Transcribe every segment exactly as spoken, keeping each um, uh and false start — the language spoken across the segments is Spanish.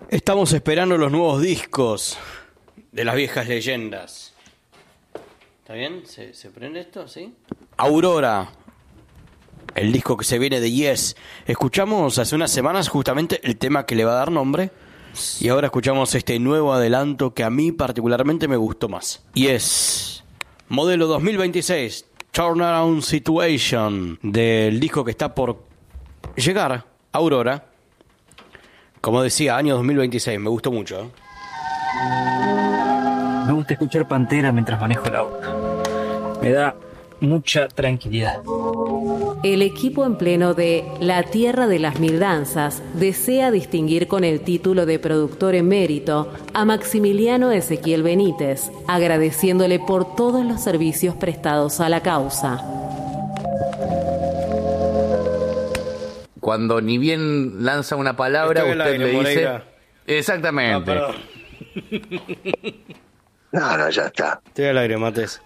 Estamos esperando los nuevos discos de las viejas leyendas. ¿Está bien? ¿Se, se prende esto? ¿Sí? Aurora, el disco que se viene de Yes. Escuchamos hace unas semanas justamente el tema que le va a dar nombre. Y ahora escuchamos este nuevo adelanto que a mí particularmente me gustó más. Yes, modelo dos mil veintiséis, Turnaround Situation, del disco que está por llegar, Aurora. Como decía, año dos mil veintiséis, me gustó mucho, ¿eh? Me gusta escuchar Pantera mientras manejo el auto. Me da mucha tranquilidad. El equipo en pleno de La Tierra de las Mil Danzas desea distinguir con el título de productor emérito a Maximiliano Ezequiel Benítez, agradeciéndole por todos los servicios prestados a la causa. Cuando ni bien lanza una palabra, Estoy usted al aire, le dice... Moreira. Exactamente. Ah, No, no, ya está. Estoy al aire, Mates.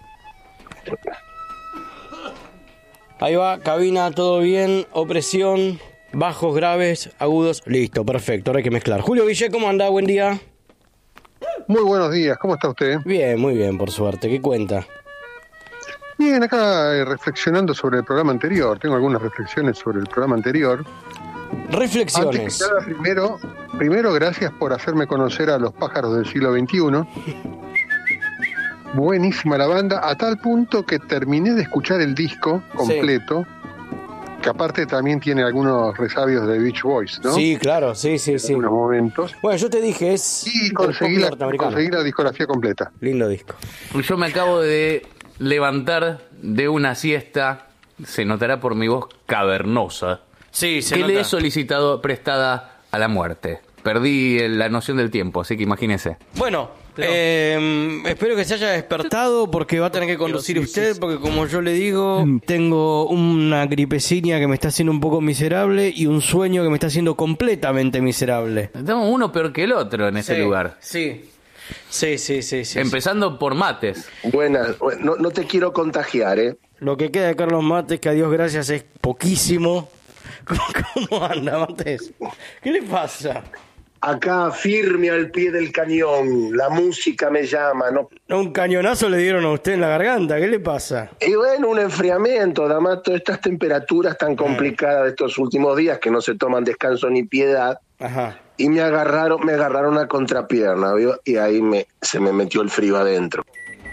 Ahí va, cabina, todo bien, opresión, bajos, graves, agudos, listo, perfecto, ahora hay que mezclar. Julio Ville, ¿cómo anda? Buen día. Muy buenos días, ¿cómo está usted? Bien, muy bien, por suerte, ¿qué cuenta? Bien, acá eh, reflexionando sobre el programa anterior, tengo algunas reflexiones sobre el programa anterior. Reflexiones. Antes que nada, primero, primero, gracias por hacerme conocer a los pájaros del siglo veintiuno. Buenísima la banda, a tal punto que terminé de escuchar el disco completo, sí. Que aparte también tiene algunos resabios de Beach Boys, ¿no? Sí, claro, sí, sí, sí. En algunos momentos. Bueno, yo te dije, es... Y conseguí la, conseguí la discografía completa. Lindo disco. Yo me acabo de levantar de una siesta, se notará por mi voz cavernosa, sí, se que nota. le he solicitado prestada a la muerte. Perdí la noción del tiempo, así que imagínese. Bueno, Pero... eh, espero que se haya despertado porque va a tener que conducir sí, usted, sí, sí. Porque como yo le digo, tengo una gripecina que me está haciendo un poco miserable y un sueño que me está haciendo completamente miserable. Estamos uno peor que el otro en ese sí, lugar. Sí, sí, sí, sí, sí. Empezando sí. por Mates. Buenas, no, no te quiero contagiar, ¿eh? Lo que queda de Carlos Mates, que a Dios gracias es poquísimo. ¿Cómo, cómo anda, Mates? ¿Qué le pasa? Acá firme al pie del cañón, la música me llama, ¿no? Un cañonazo le dieron a usted en la garganta, ¿qué le pasa? Y bueno, un enfriamiento, además todas estas temperaturas tan complicadas de estos últimos días que no se toman descanso ni piedad. Ajá. Y me agarraron, me agarraron una contrapierna, ¿vio? Y ahí me, se me metió el frío adentro.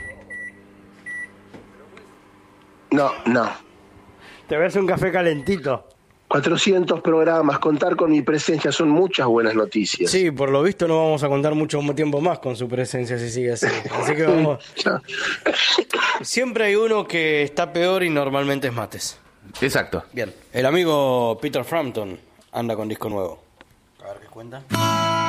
No, no. Te voy a hacer un café calentito. cuatrocientos programas, contar con mi presencia son muchas buenas noticias. Sí, por lo visto no vamos a contar mucho tiempo más con su presencia si sigue así. Así que vamos. Siempre hay uno que está peor y normalmente es Mates. Exacto. Bien. El amigo Peter Frampton anda con disco nuevo. A ver qué cuenta.